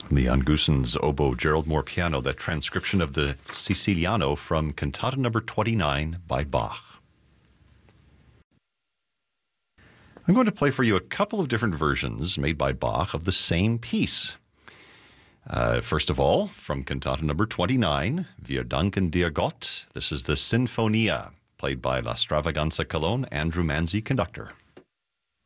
Leon Goosen's oboe, Gerald Moore piano, that transcription of the Siciliano from Cantata number 29 by Bach. I'm going to play for you a couple of different versions made by Bach of the same piece. First of all, from Cantata number 29, Wir danken dir Gott. This is the Sinfonia, played by La Stravaganza Cologne, Andrew Manzi, conductor.